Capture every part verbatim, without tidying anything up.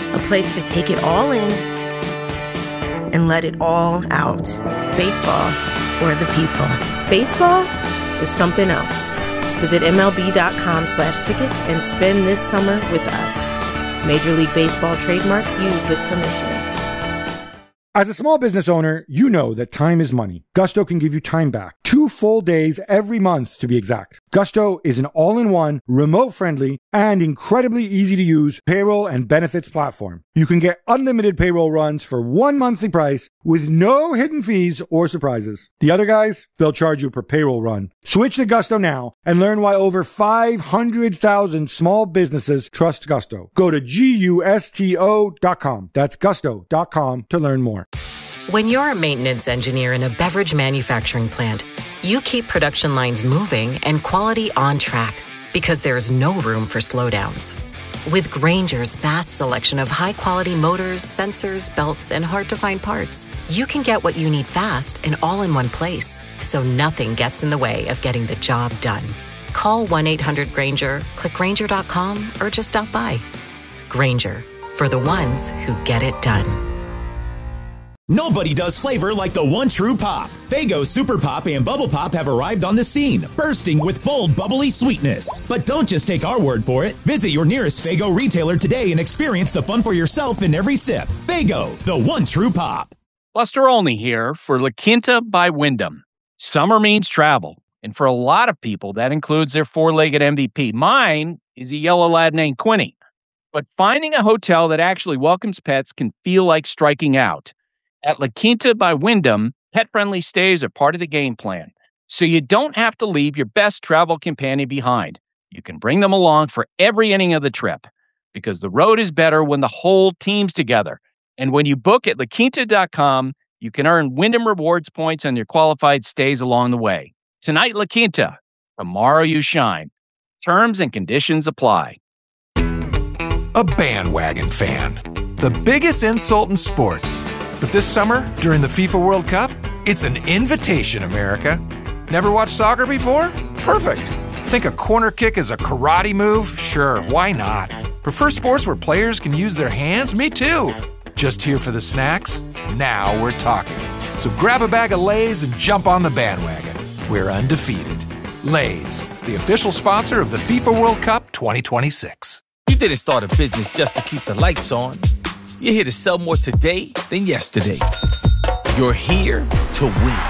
a place to take it all in and let it all out. Baseball for the people. Baseball is something else. Visit MLB.com slash tickets and spend this summer with us. Major League Baseball trademarks used with permission. As a small business owner, you know that time is money. Gusto can give you time back. Two full days every month, to be exact. Gusto is an all-in-one, remote-friendly, and incredibly easy-to-use payroll and benefits platform. You can get unlimited payroll runs for one monthly price with no hidden fees or surprises. The other guys, they'll charge you per payroll run. Switch to Gusto now and learn why over five hundred thousand small businesses trust Gusto. Go to gusto dot com. That's gusto dot com to learn more. When you're a maintenance engineer in a beverage manufacturing plant, you keep production lines moving and quality on track because there's no room for slowdowns. With Grainger's vast selection of high-quality motors, sensors, belts, and hard-to-find parts, you can get what you need fast and all in one place, so nothing gets in the way of getting the job done. Call one eight hundred Grainger, click Grainger dot com, or just stop by. Grainger, for the ones who get it done. Nobody does flavor like the one true pop. Faygo Super Pop and Bubble Pop have arrived on the scene, bursting with bold, bubbly sweetness. But don't just take our word for it. Visit your nearest Faygo retailer today and experience the fun for yourself in every sip. Faygo, the one true pop. Buster Olney here for La Quinta by Wyndham. Summer means travel, and for a lot of people, that includes their four-legged M V P. Mine is a yellow lad named Quinny. But finding a hotel that actually welcomes pets can feel like striking out. At La Quinta by Wyndham, pet-friendly stays are part of the game plan, so you don't have to leave your best travel companion behind. You can bring them along for every inning of the trip, because the road is better when the whole team's together. And when you book at La Quinta dot com, you can earn Wyndham Rewards points on your qualified stays along the way. Tonight, La Quinta. Tomorrow, you shine. Terms and conditions apply. A bandwagon fan. The biggest insult in sports. But this summer, during the FIFA World Cup, it's an invitation, America. Never watched soccer before? Perfect. Think a corner kick is a karate move? Sure, why not? Prefer sports where players can use their hands? Me too. Just here for the snacks? Now we're talking. So grab a bag of Lay's and jump on the bandwagon. We're undefeated. Lay's, the official sponsor of the FIFA World Cup twenty twenty-six. You didn't start a business just to keep the lights on. You're here to sell more today than yesterday. You're here to win.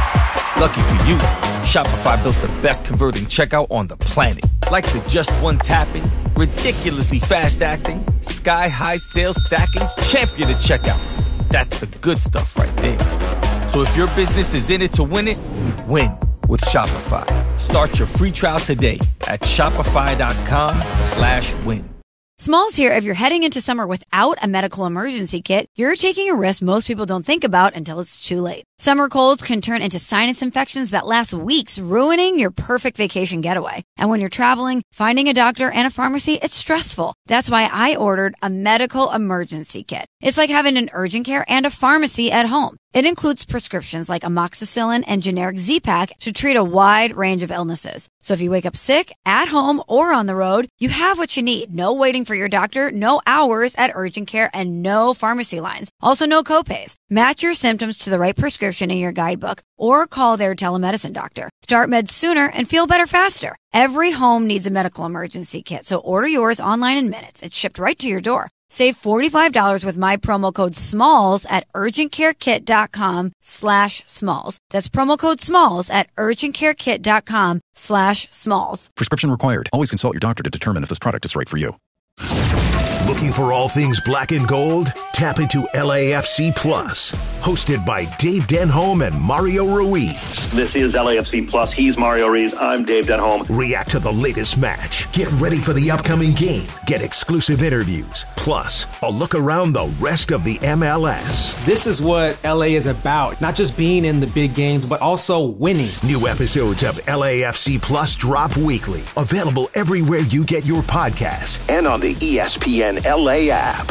Lucky for you, Shopify built the best converting checkout on the planet. Like the just one tapping, ridiculously fast acting, sky-high sales stacking, champion of checkouts. That's the good stuff right there. So if your business is in it to win it, win with Shopify. Start your free trial today at shopify.com slash win. Smalls here. If you're heading into summer without a medical emergency kit, you're taking a risk most people don't think about until it's too late. Summer colds can turn into sinus infections that last weeks, ruining your perfect vacation getaway. And when you're traveling, finding a doctor and a pharmacy, it's stressful. That's why I ordered a medical emergency kit. It's like having an urgent care and a pharmacy at home. It includes prescriptions like amoxicillin and generic Z-Pak to treat a wide range of illnesses. So if you wake up sick, at home, or on the road, you have what you need. No waiting for your doctor, no hours at urgent care, and no pharmacy lines. Also, no copays. Match your symptoms to the right prescription in your guidebook or call their telemedicine doctor. Start meds sooner and feel better faster. Every home needs a medical emergency kit, so order yours online in minutes. It's shipped right to your door. Save forty-five dollars with my promo code SMALLS at urgentcarekit.com slash smalls. That's promo code SMALLS at urgentcarekit.com slash smalls. Prescription required. Always consult your doctor to determine if this product is right for you. Looking for all things black and gold? Tap into L A F C Plus, hosted by Dave Denholm and Mario Ruiz. This is L A F C Plus. He's Mario Ruiz. I'm Dave Denholm. React to the latest match. Get ready for the upcoming game. Get exclusive interviews. Plus, a look around the rest of the M L S. This is what L A is about. Not just being in the big games, but also winning. New episodes of L A F C Plus drop weekly. Available everywhere you get your podcasts and on the E S P N L A app.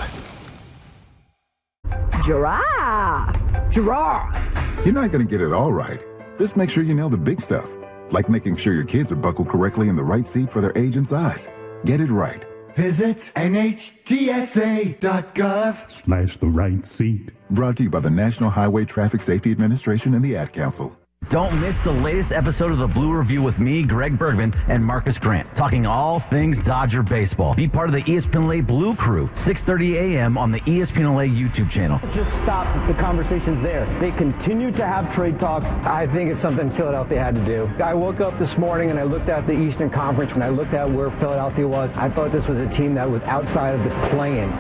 Giraffe! Giraffe! You're not going to get it all right. Just make sure you nail the big stuff, like making sure your kids are buckled correctly in the right seat for their age and size. Get it right. Visit N H T S A dot gov Slash the right seat. Brought to you by the National Highway Traffic Safety Administration and the Ad Council. Don't miss the latest episode of the Blue Review with me, Greg Bergman, and Marcus Grant, talking all things Dodger baseball. Be part of the E S P N L A Blue Crew, six thirty a.m. on the E S P N L A YouTube channel. Just stop the conversations there. They continue to have trade talks. I think it's something Philadelphia had to do. I woke up this morning and I looked at the Eastern Conference. When I looked at where Philadelphia was, I thought this was a team that was outside of the play-in.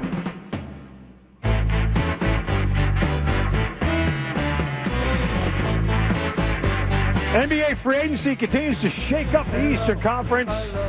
N B A free agency continues to shake up the Eastern Conference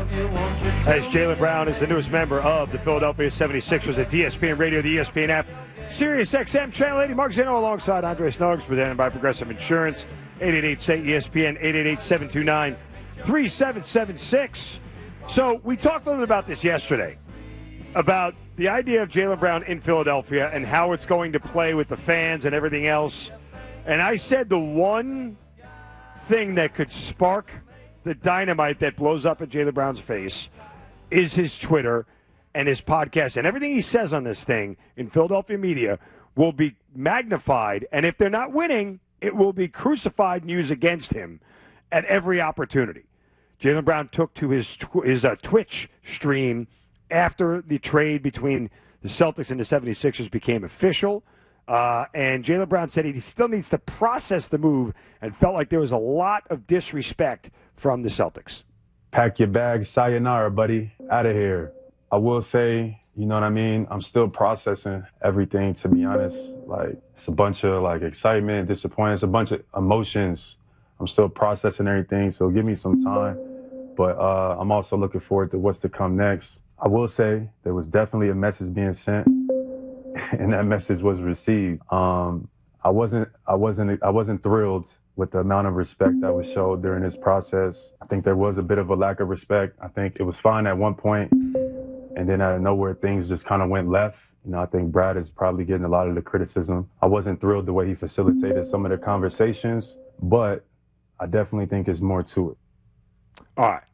as Jaylen Brown is the newest member of the Philadelphia seventy-sixers at E S P N Radio, the E S P N app, Sirius X M, Channel eighty. Mark Zeno alongside Andre Snuggs, presented by Progressive Insurance. eight eight eight, S A Y, E S P N, eight eight eight, seven two nine, three seven seven six. So we talked a little bit about this yesterday, about the idea of Jaylen Brown in Philadelphia and how it's going to play with the fans and everything else. And I said the one thing that could spark the dynamite that blows up in Jaylen Brown's face is his Twitter and his podcast. And everything he says on this thing in Philadelphia media will be magnified. And if they're not winning, it will be crucified news against him at every opportunity. Jaylen Brown took to his, his uh, Twitch stream after the trade between the Celtics and the seventy-sixers became official. Uh, and Jaylen Brown said he still needs to process the move and felt like there was a lot of disrespect from the Celtics. Pack your bags, sayonara, buddy. Out of here. I will say, you know what I mean? I'm still processing everything, to be honest. Like, it's a bunch of, like, excitement, disappointment. It's a bunch of emotions. I'm still processing everything, so give me some time. But uh, I'm also looking forward to what's to come next. I will say there was definitely a message being sent. And that message was received. Um, I wasn't, I wasn't, I wasn't thrilled with the amount of respect that was showed during this process. I think there was a bit of a lack of respect. I think it was fine at one point, and then out of nowhere, things just kind of went left. You know, I think Brad is probably getting a lot of the criticism. I wasn't thrilled the way he facilitated some of the conversations, but I definitely think there's more to it. All right.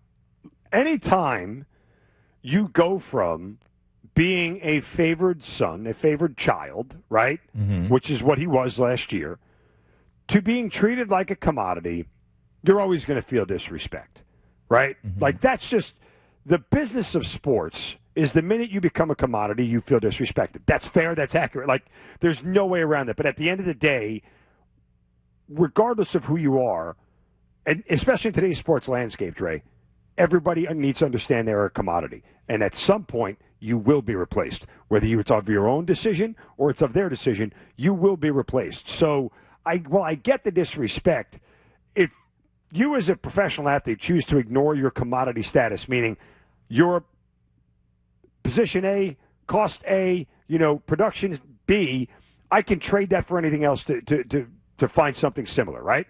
Anytime you go from being a favored son, a favored child, right, mm-hmm. which is what he was last year, to being treated like a commodity, you're always going to feel disrespect, right? Mm-hmm. Like, that's just the business of sports is the minute you become a commodity, you feel disrespected. That's fair. That's accurate. Like, there's no way around it. But at the end of the day, regardless of who you are, and especially in today's sports landscape, Dre, everybody needs to understand they're a commodity. And at some point, you will be replaced. Whether you, it's of your own decision or it's of their decision, you will be replaced. So, I well, I get the disrespect. If you as a professional athlete choose to ignore your commodity status, meaning your position A, cost A, you know, production B, I can trade that for anything else to, to, to, to find something similar, right?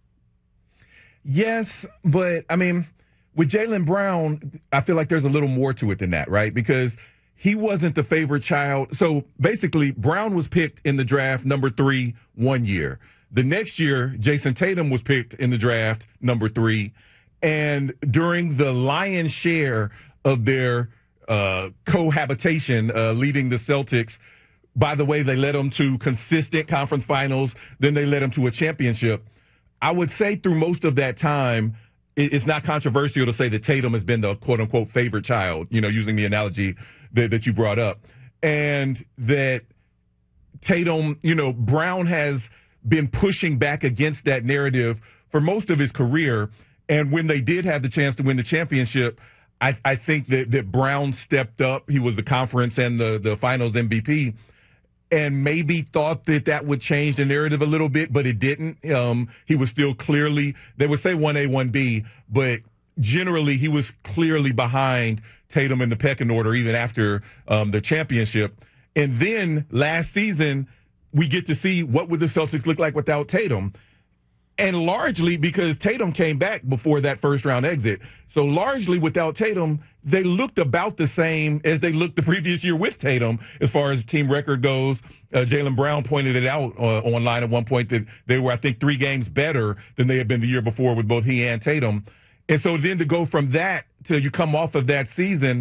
Yes, but, I mean, with Jaylen Brown, I feel like there's a little more to it than that, right? Because he wasn't the favorite child. So basically, Brown was picked in the draft number three one year. The next year, Jason Tatum was picked in the draft number three. And during the lion's share of their uh, cohabitation uh, leading the Celtics, by the way, they led them to consistent conference finals. Then they led them to a championship. I would say through most of that time, it's not controversial to say that Tatum has been the quote-unquote favorite child, you know, using the analogy that, that you brought up. And that Tatum, you know, Brown has been pushing back against that narrative for most of his career. And when they did have the chance to win the championship, I, I think that, that Brown stepped up. He was the conference and the, the finals M V P. And maybe thought that that would change the narrative a little bit, but it didn't. Um, he was still clearly, they would say one A, one B, but generally he was clearly behind Tatum in the pecking order even after um, the championship. And then last season, we get to see what would the Celtics look like without Tatum. And largely because Tatum came back before that first-round exit. So largely without Tatum, they looked about the same as they looked the previous year with Tatum as far as team record goes. Uh, Jaylen Brown pointed it out uh, online at one point that they were, I think, three games better than they had been the year before with both he and Tatum. And so then to go from that till you come off of that season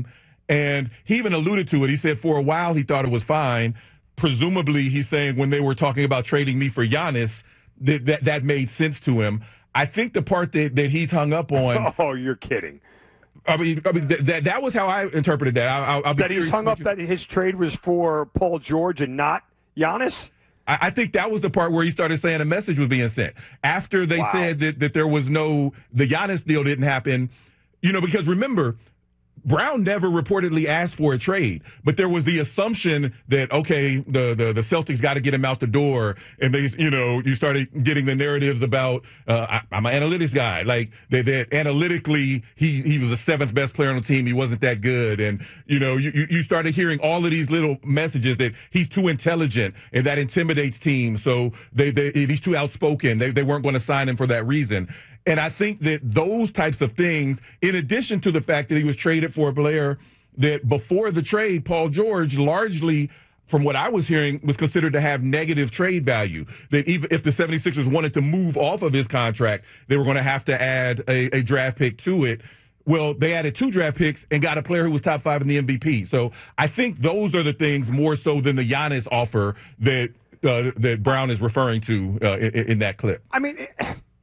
And he even alluded to it. He said for a while he thought it was fine. Presumably, he's saying when they were talking about trading me for Giannis, that that, that made sense to him. I think the part that, that he's hung up on. Oh, you're kidding. I mean, I mean that, that that was how I interpreted that. I, I'll, I'll be that he's hung up you. that his trade was for Paul George and not Giannis? I, I think that was the part where he started saying a message was being sent. After they wow. said that, that there was no, the Giannis deal didn't happen, you know, because remember, Brown never reportedly asked for a trade, but there was the assumption that, okay, the, the, the Celtics got to get him out the door. And they, you know, you started getting the narratives about, uh, I, I'm an analytics guy. Like that, that analytically, he, he was the seventh best player on the team. He wasn't that good. And, you know, you, you started hearing all of these little messages that he's too intelligent and that intimidates teams. So they, they he's too outspoken. They, they weren't going to sign him for that reason. And I think that those types of things, in addition to the fact that he was traded for a player that before the trade, Paul George largely, from what I was hearing, was considered to have negative trade value. That even if the 76ers wanted to move off of his contract, they were going to have to add a, a draft pick to it. Well, they added two draft picks and got a player who was top five in the M V P. So I think those are the things more so than the Giannis offer that uh, that Brown is referring to uh, in, in that clip. I mean, it,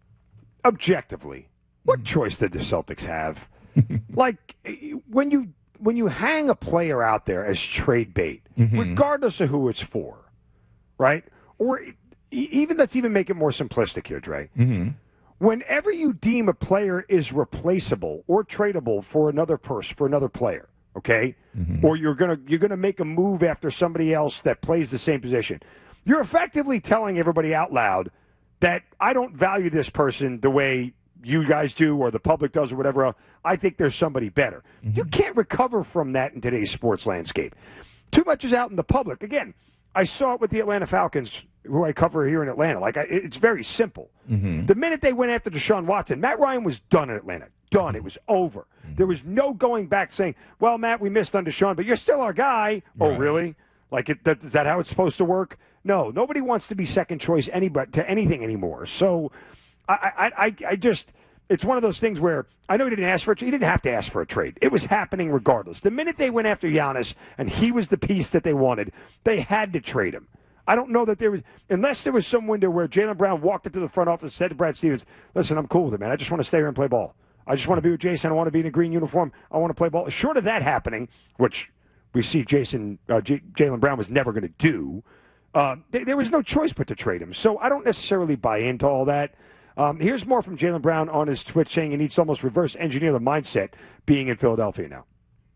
objectively, what choice did the Celtics have? Like, when you when you hang a player out there as trade bait, mm-hmm. regardless of who it's for, right? Or even let's even make it more simplistic here, Dre. Mm-hmm. Whenever you deem a player is replaceable or tradable for another person, for another player, okay, mm-hmm. or you're gonna you're gonna make a move after somebody else that plays the same position, you're effectively telling everybody out loud that I don't value this person the way you guys do or the public does or whatever else. I think there's somebody better. Mm-hmm. You can't recover from that in today's sports landscape. Too much is out in the public. Again, I saw it with the Atlanta Falcons, who I cover here in Atlanta. Like, I, it's very simple. Mm-hmm. The minute they went after Deshaun Watson, Matt Ryan was done in Atlanta. Done. It was over. Mm-hmm. There was no going back saying, well, Matt, we missed on Deshaun, but you're still our guy. Right. Oh, really? Like, it, that, is that how it's supposed to work? No, nobody wants to be second choice anybody to anything anymore. So, I, I, I, I just, it's one of those things where I know he didn't ask for it. He didn't have to ask for a trade. It was happening regardless. The minute they went after Giannis and he was the piece that they wanted, they had to trade him. I don't know that there was, unless there was some window where Jaylen Brown walked into the front office and said to Brad Stevens, listen, I'm cool with it, man. I just want to stay here and play ball. I just want to be with Jason. I want to be in a green uniform. I want to play ball. Short of that happening, which we see Jason, uh, J- Jaylen Brown was never going to do, Uh, th- there was no choice but to trade him. So I don't necessarily buy into all that. Um, here's more from Jaylen Brown on his Twitch saying he needs to almost reverse engineer the mindset being in Philadelphia now.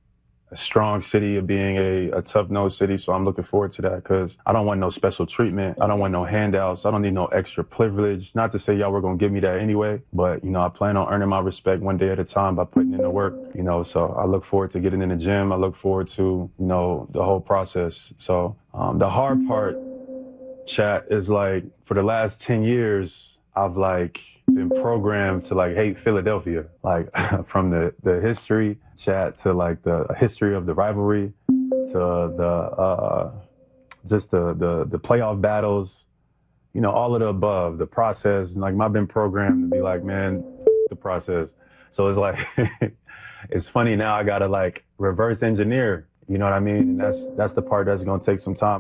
A strong city of being a, a tough-nosed city, so I'm looking forward to that because I don't want no special treatment. I don't want no handouts. I don't need no extra privilege. Not to say y'all were going to give me that anyway, but, you know, I plan on earning my respect one day at a time by putting in the work, you know, so I look forward to getting in the gym. I look forward to, you know, the whole process. So um, the hard part, chat, is like for the last ten years, I've like been programmed to like hate Philadelphia, like from the, the history chat to like the history of the rivalry to the uh, just the, the the playoff battles, you know, all of the above, the process. Like I've been programmed to be like, man, the process. So it's like it's funny now. I gotta like reverse engineer. You know what I mean? And that's that's the part that's gonna take some time.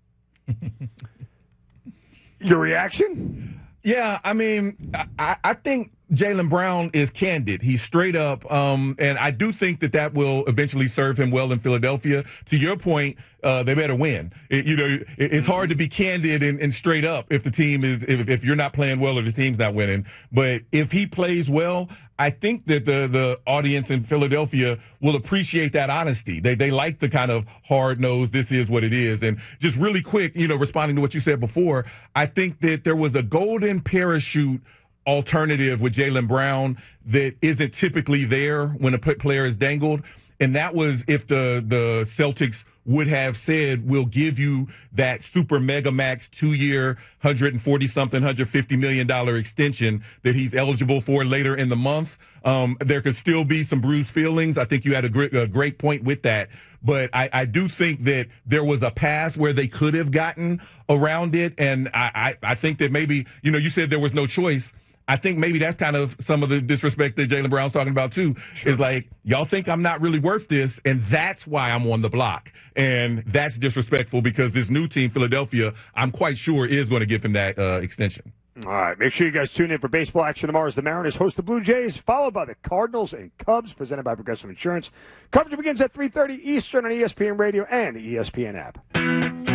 Your reaction? Yeah, I mean, I, I think Jaylen Brown is candid. He's straight up, um, and I do think that that will eventually serve him well in Philadelphia. To your point, uh, they better win. It, you know, it, it's hard to be candid and, and straight up if the team is if, if you're not playing well or the team's not winning. But if he plays well, I think that the the audience in Philadelphia will appreciate that honesty. They they like the kind of hard nosed, this is what it is. And just really quick, you know, responding to what you said before, I think that there was a golden parachute alternative with Jaylen Brown that isn't typically there when a player is dangled. And that was if the, the Celtics would have said, we'll give you that super mega max two-year, one hundred forty something, one hundred fifty million dollars extension that he's eligible for later in the month. Um, there could still be some bruised feelings. I think you had a great, a great point with that. But I, I do think that there was a path where they could have gotten around it. And I, I, I think that maybe, you know, you said there was no choice. I think maybe that's kind of some of the disrespect that Jaylen Brown's talking about, too, sure. is like, y'all think I'm not really worth this, and that's why I'm on the block. And that's disrespectful because this new team, Philadelphia, I'm quite sure is going to give him that uh, extension. All right, make sure you guys tune in for baseball action tomorrow as the Mariners host the Blue Jays, followed by the Cardinals and Cubs, presented by Progressive Insurance. Coverage begins at three thirty Eastern on E S P N Radio and the E S P N app.